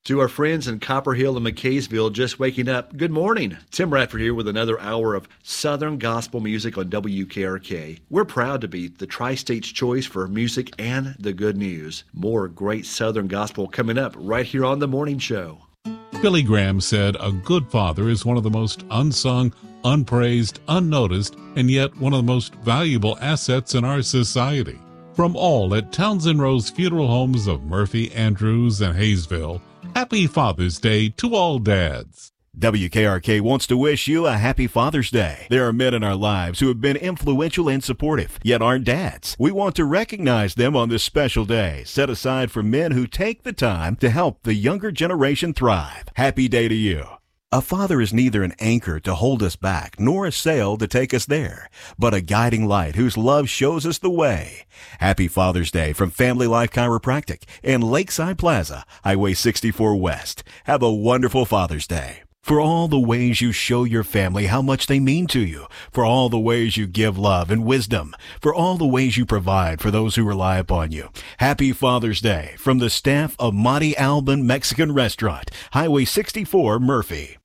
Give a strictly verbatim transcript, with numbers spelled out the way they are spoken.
To our friends in Copper Hill and McKaysville just waking up, good morning. Tim Radford here with another hour of Southern gospel music on W K R K. We're proud to be the Tri-State's choice for music and the good news. More great Southern gospel coming up right here on The Morning Show. Billy Graham said a good father is one of the most unsung, unpraised, unnoticed, and yet one of the most valuable assets in our society. From all at Townsend Rose Funeral Homes of Murphy, Andrews, and Hayesville, happy Father's Day to all dads. W K R K wants to wish you a happy Father's Day. There are men in our lives who have been influential and supportive, yet aren't dads. We want to recognize them on this special day, set aside for men who take the time to help the younger generation thrive. Happy day to you. A father is neither an anchor to hold us back, nor a sail to take us there, but a guiding light whose love shows us the way. Happy Father's Day from Family Life Chiropractic and Lakeside Plaza, Highway sixty-four West. Have a wonderful Father's Day. For all the ways you show your family how much they mean to you, for all the ways you give love and wisdom, for all the ways you provide for those who rely upon you. Happy Father's Day from the staff of Monte Alban Mexican Restaurant, Highway sixty-four, Murphy.